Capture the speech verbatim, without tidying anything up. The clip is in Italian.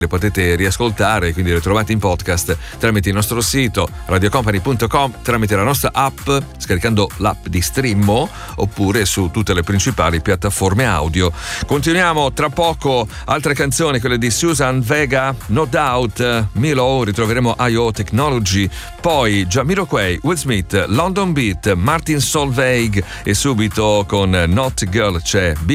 le potete riascoltare, quindi le trovate in podcast tramite il nostro sito radio company punto com, tramite la nostra app, scaricando l'app di Streammo, oppure su tutte le principali piattaforme audio. Continuiamo tra poco, altre canzoni, quelle di Susan Vega, No Doubt, Milo, ritroveremo I O Technology, poi Jamiroquai, Will Smith, London Beat, Martin Solveig, e subito con Not Girl c'è